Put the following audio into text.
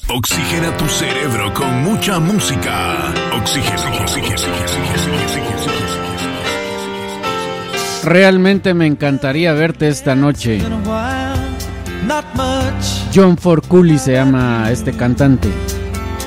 Oxigena tu cerebro con mucha música. Oxígeno. Realmente me encantaría verte esta noche. John Forculi se llama este cantante.